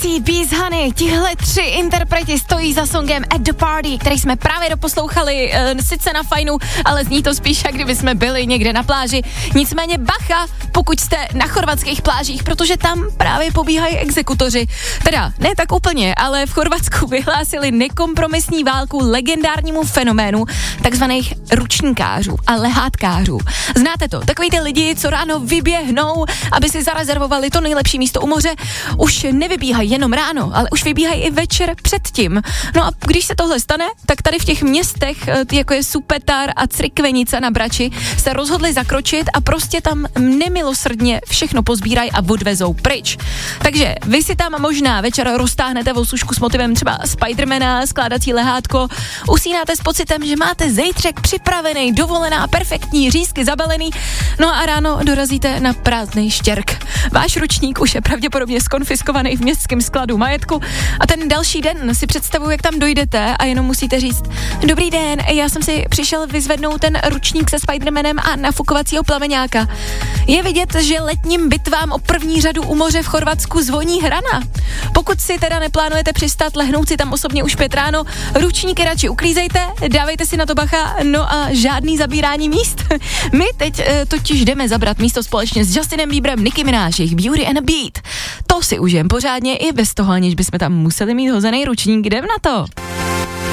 Avicii, Bees Honey, tihle 3 interpreti stojí za songem At the Party, který jsme právě doposlouchali, sice na fajnu, ale zní to spíš, jak kdyby jsme byli někde na pláži. Nicméně bacha, pokud jste na chorvatských plážích, protože tam právě pobíhají exekutoři. Teda, ne tak úplně, ale v Chorvatsku vyhlásili nekompromisní válku legendárnímu fenoménu takzvaných ručníkářů a lehátkářů. Znáte to? Takový ty lidi, co ráno vyběhnou, aby si zarezervovali to nejlepší místo u moře, už nevybíhají jenom ráno, ale už vybíhají i večer předtím. No a když se tohle stane, tak tady v těch městech, jako je Supetar a Crikvenica na Brači, se rozhodli zakročit a prostě tam nemilosrdně všechno pozbírají a odvezou pryč. Takže vy si tam možná večer roztáhnete vosušku s motivem třeba Spidermana, skládací lehátko, usínáte s pocitem, že máte zejtřek připravený, dovolená, perfektní, řízky zabalený, no a ráno dorazíte na prázdný štěrk. Váš ručník už je pravděpodobně skonfiskovaný v městském skladu majetku a ten další den si představuju, jak tam dojdete a jenom musíte říct: dobrý den, já jsem si přišel vyzvednout ten ručník se Spidermanem a nafukovacího plameňáka. Je vidět, že letním bitvám o první řadu u moře v Chorvatsku zvoní hrana. Pokud si teda neplánujete přistát, lehnout si tam osobně už 5 ráno, ručníky radši uklízejte, dávejte si na to bacha, no a žádný zabírání míst. My teď totiž jdeme zabrat místo společně s Justinem Bieberem, Nicki Minaj, jejich Beauty and a Beat. To si užijem pořádně i bez toho, aniž bychom tam museli mít hozený ručník. Jdem na to.